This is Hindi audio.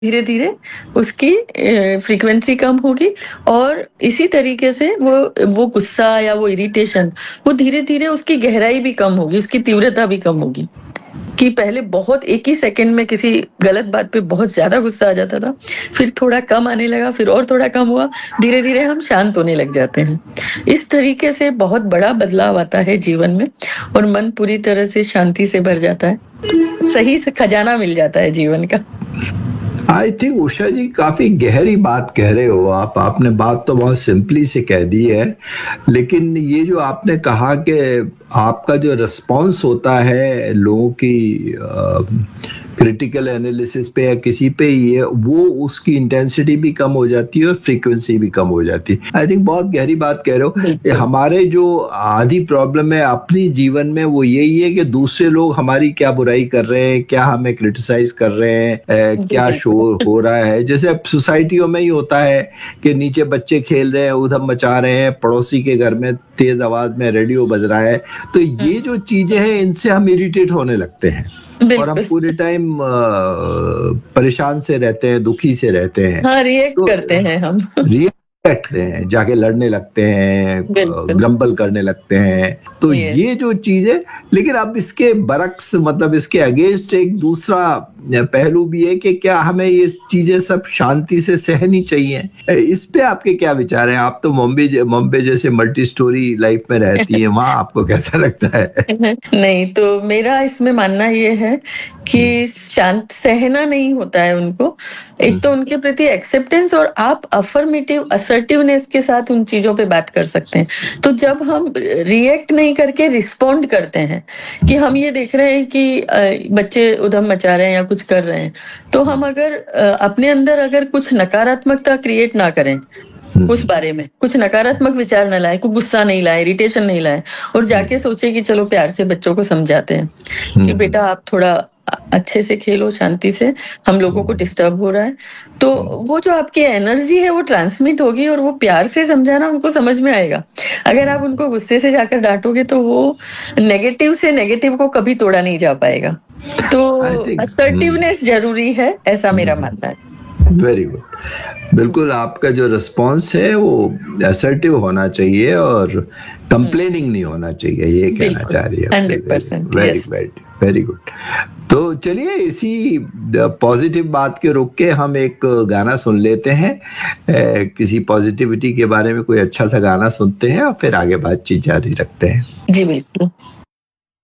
धीरे धीरे उसकी फ्रीक्वेंसी कम होगी और इसी तरीके से वो गुस्सा या वो इरिटेशन वो धीरे धीरे उसकी गहराई भी कम होगी, उसकी तीव्रता भी कम होगी। कि पहले बहुत एक ही सेकंड में किसी गलत बात पे बहुत ज्यादा गुस्सा आ जाता था, फिर थोड़ा कम आने लगा, फिर और थोड़ा कम हुआ, धीरे धीरे हम शांत होने लग जाते हैं। इस तरीके से बहुत बड़ा बदलाव आता है जीवन में और मन पूरी तरह से शांति से भर जाता है, सही से खजाना मिल जाता है जीवन का। आई थिंक उषा जी काफी गहरी बात कह रहे हो आप। आपने बात तो बहुत सिंपली से कह दी है, लेकिन ये जो आपने कहा कि आपका जो रिस्पॉन्स होता है लोगों की क्रिटिकल एनालिसिस पे या किसी पे, ये वो उसकी इंटेंसिटी भी कम हो जाती है और फ्रीक्वेंसी भी कम हो जाती है। आई थिंक बहुत गहरी बात कह रहे हो। हमारे जो आधी प्रॉब्लम है अपनी जीवन में वो यही है कि दूसरे लोग हमारी क्या बुराई कर रहे हैं, क्या हमें क्रिटिसाइज कर रहे हैं, क्या शोर हो रहा है। जैसे अब सोसाइटियों में ही होता है कि नीचे बच्चे खेल रहे हैं, उधम मचा रहे हैं, पड़ोसी के घर में तेज आवाज में रेडियो बज रहा है, तो ये जो चीजें हैं इनसे हम इरिटेट होने लगते हैं और हम पूरे टाइम परेशान से रहते हैं, दुखी से रहते हैं। हाँ, रिएक्ट करते हैं हम। रिएक्ट करते हैं, जाके लड़ने लगते हैं, ग्रम्बल करने लगते हैं। तो ये जो चीज है, लेकिन अब इसके बरक्स मतलब इसके अगेंस्ट एक दूसरा पहलू भी है कि क्या हमें ये चीजें सब शांति से सहनी चाहिए। इस पे आपके क्या विचार हैं? आप तो मुंबई जैसे मल्टी स्टोरी लाइफ में रहती हैं, वहां आपको कैसा लगता है? नहीं, तो मेरा इसमें मानना ये है कि शांत सहना नहीं होता है उनको। एक तो उनके प्रति एक्सेप्टेंस और आप अफर्मेटिव असर्टिवनेस के साथ उन चीजों पे बात कर सकते हैं। तो जब हम रिएक्ट नहीं करके रिस्पोंड करते हैं कि हम ये देख रहे हैं कि बच्चे उधम मचा रहे हैं या कुछ कर रहे हैं, तो हम अगर अपने अंदर अगर कुछ नकारात्मकता क्रिएट ना करें, उस बारे में कुछ नकारात्मक विचार न लाए, कोई गुस्सा नहीं लाए, इरिटेशन नहीं लाए, और जाके सोचे कि चलो प्यार से बच्चों को समझाते हैं कि बेटा आप थोड़ा अच्छे से खेलो, शांति से, हम लोगों को डिस्टर्ब हो रहा है, तो वो जो आपकी एनर्जी है वो ट्रांसमिट होगी और वो प्यार से समझाना उनको समझ में आएगा। अगर आप उनको गुस्से से जाकर डांटोगे तो वो नेगेटिव से नेगेटिव को कभी तोड़ा नहीं जा पाएगा। तो असर्टिवनेस जरूरी है, ऐसा मेरा मानना है। वेरी गुड, बिल्कुल। आपका जो रिस्पॉन्स है वो असर्टिव होना चाहिए और कंप्लेनिंग नहीं होना चाहिए, ये कहना चाह रही है। 100%। Very good. तो चलिए इसी पॉजिटिव बात के रोक के हम एक गाना सुन लेते हैं, किसी पॉजिटिविटी के बारे में कोई अच्छा सा गाना सुनते हैं और फिर आगे बातचीत जारी रखते हैं। जी बिल्कुल।